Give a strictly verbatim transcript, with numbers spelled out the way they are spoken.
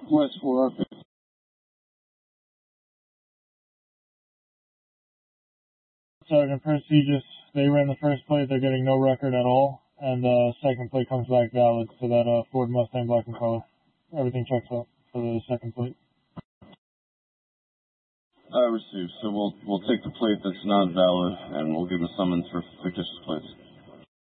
West four. Sergeant Prestigious, they ran the first plate, they're getting no record at all, and uh, second plate comes back valid for that uh, Ford Mustang black and color. Everything checks out for the second plate. I received, so we'll we'll take the plate that's not valid, and we'll give him a summons for fictitious plates.